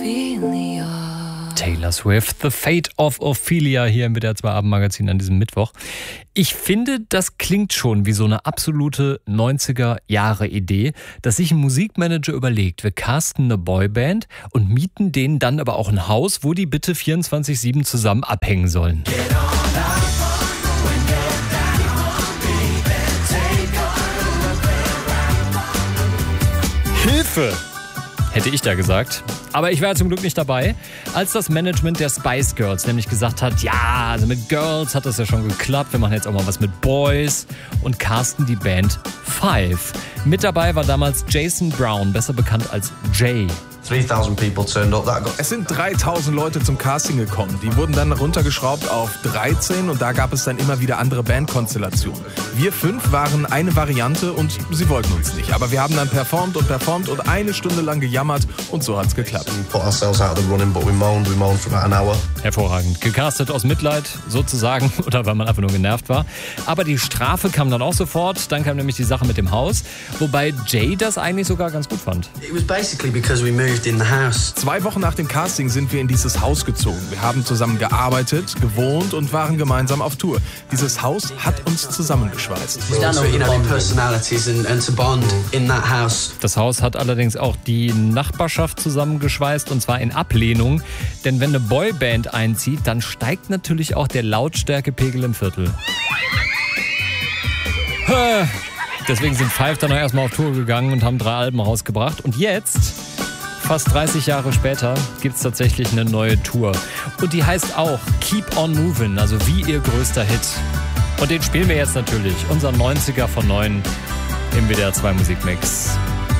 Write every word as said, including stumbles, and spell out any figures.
Ophelia. Taylor Swift, The Fate of Ophelia hier im W D R zwei Abendmagazin an diesem Mittwoch. Ich finde, das klingt schon wie so eine absolute neunziger-Jahre-Idee, dass sich ein Musikmanager überlegt, wir casten eine Boyband und mieten denen dann aber auch ein Haus, wo die bitte vierundzwanzig sieben zusammen abhängen sollen. Hilfe! Hätte ich da gesagt. Aber ich war zum Glück nicht dabei, als das Management der Spice Girls nämlich gesagt hat, ja, also mit Girls hat das ja schon geklappt, wir machen jetzt auch mal was mit Boys und casten die Band Five. Mit dabei war damals Jason Brown, besser bekannt als Jay. dreitausend people turned up. That got Es sind dreitausend Leute zum Casting gekommen. Die wurden dann runtergeschraubt auf dreizehn und da gab es dann immer wieder andere Bandkonstellationen. Wir fünf waren eine Variante und sie wollten uns nicht. Aber wir haben dann performt und performt und eine Stunde lang gejammert und so hat's geklappt. we put ourselves out of the running, but we moaned, we moaned for about an hour. Hervorragend. Gecastet aus Mitleid sozusagen oder weil man einfach nur genervt war. Aber die Strafe kam dann auch sofort. Dann kam nämlich die Sache mit dem Haus. Wobei Jay das eigentlich sogar ganz gut fand. It was basically because we moved in the house. Zwei Wochen nach dem Casting sind wir in dieses Haus gezogen. Wir haben zusammen gearbeitet, gewohnt und waren gemeinsam auf Tour. Dieses Haus hat uns zusammengeschweißt. We also, you know, personalities and, and to bond in that house. Das Haus hat allerdings auch die Nachbarschaft zusammengeschweißt und zwar in Ablehnung. Denn wenn eine Boyband einzieht, dann steigt natürlich auch der Lautstärkepegel im Viertel. Deswegen sind Five dann auch erstmal auf Tour gegangen und haben drei Alben rausgebracht. Und jetzt, fast dreißig Jahre später, gibt es tatsächlich eine neue Tour. Und die heißt auch Keep on Movin', also wie ihr größter Hit. Und den spielen wir jetzt natürlich, unser neunziger von neun im W D R zwei Musikmix.